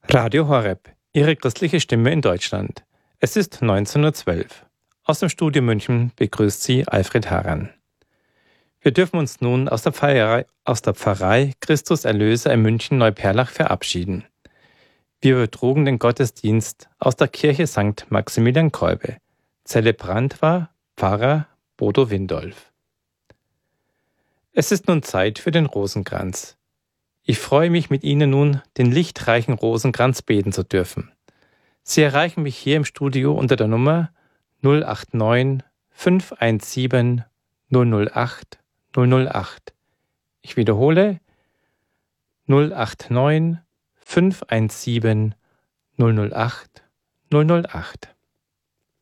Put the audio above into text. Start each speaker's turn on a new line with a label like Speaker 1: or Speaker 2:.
Speaker 1: Radio Horeb, Ihre christliche Stimme in Deutschland. Es ist 19:12 Uhr. Aus dem Studio München begrüßt Sie Alfred Haran. Wir dürfen uns nun aus der Pfarrei Christus Erlöser in München-Neuperlach verabschieden. Wir übertrugen den Gottesdienst aus der Kirche St. Maximilian Kolbe. Zelebrant war Pfarrer Bodo Windolf. Es ist nun Zeit für den Rosenkranz. Ich freue mich, mit Ihnen nun den lichtreichen Rosenkranz beten zu dürfen. Sie erreichen mich hier im Studio unter der Nummer 089 517 008 008. Ich wiederhole 089 517 008 008.